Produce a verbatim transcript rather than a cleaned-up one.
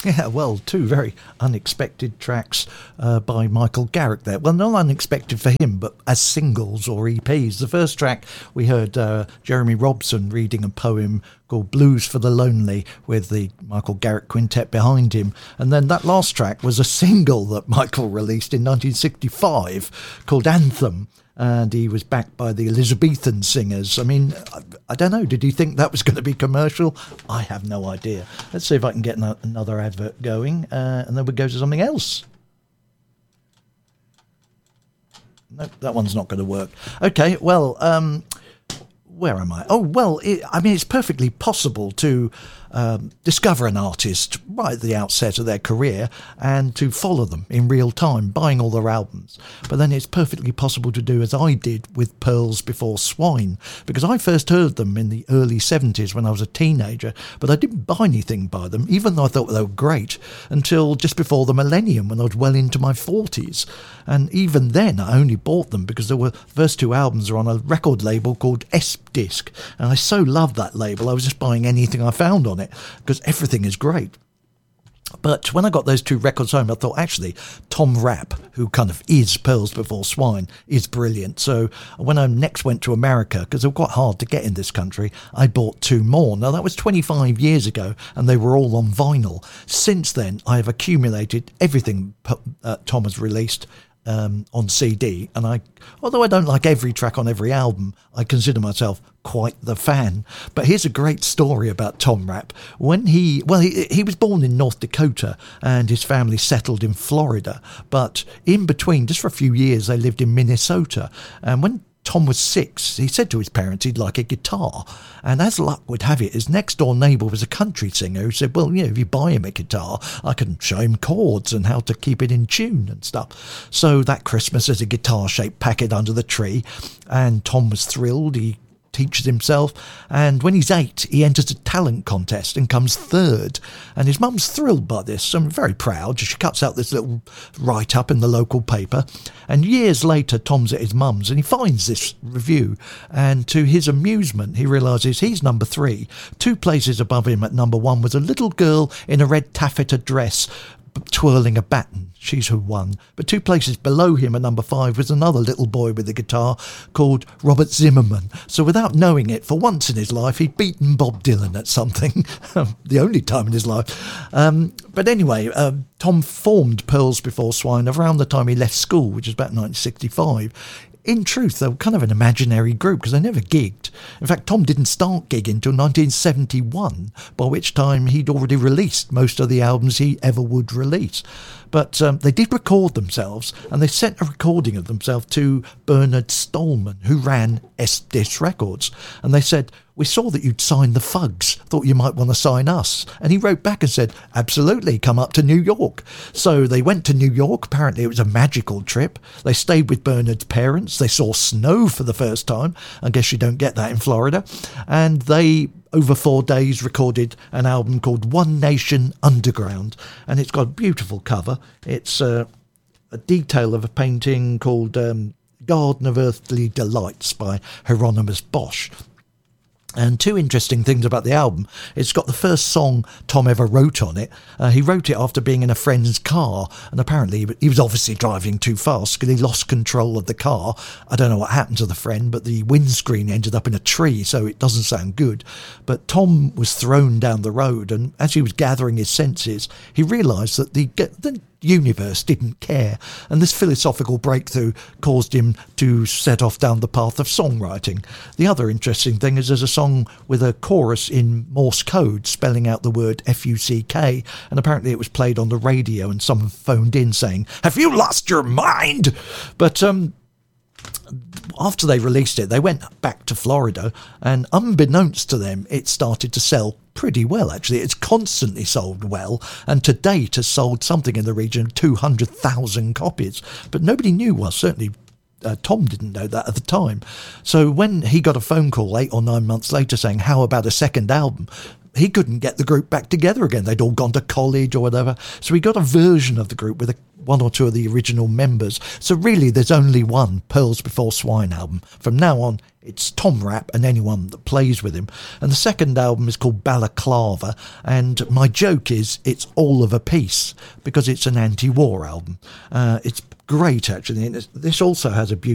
Yeah, well, two very unexpected tracks uh, by Michael Garrick there. Well, not unexpected for him, but as singles or E Ps. The first track, we heard uh, Jeremy Robson reading a poem called Blues for the Lonely with the Michael Garrick Quintet behind him. And then that last track was a single that Michael released in nineteen sixty-five called Anthem. And he was backed by the Elizabethan singers. I mean, I, I don't know, did he think that was going to be commercial? I have no idea. Let's see if I can get no, another advert going, uh, and then we'll go to something else. Nope, that one's not going to work. Okay, well, um, where am I? Oh, well, it, I mean, it's perfectly possible to um, discover an artist right at the outset of their career and to follow them in real time, buying all their albums. But then it's perfectly possible to do as I did with Pearls Before Swine, because I first heard them in the early seventies when I was a teenager, but I didn't buy anything by them, even though I thought they were great, until just before the millennium when I was well into my forties. And even then I only bought them because there were the first two albums are on a record label called S-Disc, and I so loved that label I was just buying anything I found on it because everything is great. But when I got those two records home, I thought, actually, Tom Rapp, who kind of is Pearls Before Swine, is brilliant. So when I next went to America, because they were quite hard to get in this country, I bought two more. Now, that was twenty-five years ago, and they were all on vinyl. Since then, I have accumulated everything uh, Tom has released Um, on C D, and I, although I don't like every track on every album, I consider myself quite the fan. But here's a great story about Tom Rapp. When he, well, he, he was born in North Dakota and his family settled in Florida, but in between, just for a few years, they lived in Minnesota. And when Tom was six, he said to his parents he'd like a guitar, and as luck would have it, his next door neighbour was a country singer who said, well, you know, if you buy him a guitar, I can show him chords and how to keep it in tune and stuff. So that Christmas there's a guitar-shaped packet under the tree, and Tom was thrilled. He teaches himself, and when he's eight he enters a talent contest and comes third, and his mum's thrilled by this. I'm very proud. She cuts out this little write-up in the local paper, and years later Tom's at his mum's and he finds this review, and to his amusement he realises he's number three. Two places above him at number one was a little girl in a red taffeta dress twirling a baton. She's who won. But two places below him at number five was another little boy with a guitar called Robert Zimmerman. So without knowing it, for once in his life, he'd beaten Bob Dylan at something. The only time in his life. Um, but anyway, um, Tom formed Pearls Before Swine around the time he left school, which is about nineteen sixty-five. In truth, they were kind of an imaginary group because they never gigged. In fact, Tom didn't start gigging until nineteen seventy-one, by which time he'd already released most of the albums he ever would release. But um, they did record themselves, and they sent a recording of themselves to Bernard Stallman, who ran S-Disc Records. And they said, we saw that you'd signed the Fugs, thought you might want to sign us. And he wrote back and said, absolutely, come up to New York. So they went to New York. Apparently it was a magical trip. They stayed with Bernard's parents. They saw snow for the first time. I guess you don't get that in Florida. And they, over four days, recorded an album called One Nation Underground. And it's got a beautiful cover. It's uh, a detail of a painting called um, Garden of Earthly Delights by Hieronymus Bosch. And two interesting things about the album. It's got the first song Tom ever wrote on it. Uh, he wrote it after being in a friend's car, and apparently he was obviously driving too fast because he lost control of the car. I don't know what happened to the friend, but the windscreen ended up in a tree, so it doesn't sound good. But Tom was thrown down the road, and as he was gathering his senses, he realised that the, the universe didn't care, and this philosophical breakthrough caused him to set off down the path of songwriting. The other interesting thing is there's a song with a chorus in Morse code spelling out the word F U C K, and apparently it was played on the radio and someone phoned in saying, have you lost your mind? But um after they released it, they went back to Florida, and unbeknownst to them, it started to sell pretty well, actually. It's constantly sold well, and to date has sold something in the region of two hundred thousand copies. But nobody knew, well, certainly uh, Tom didn't know that at the time. So when he got a phone call eight or nine months later saying, how about a second album? he couldn't get the group back together again. They'd all gone to college or whatever. So he got a version of the group with a, one or two of the original members. So really, there's only one Pearls Before Swine album. From now on, it's Tom Rapp and anyone that plays with him. And the second album is called Balaclava. And my joke is it's all of a piece because it's an anti-war album. Uh, it's great, actually. And it's, this also has a beautiful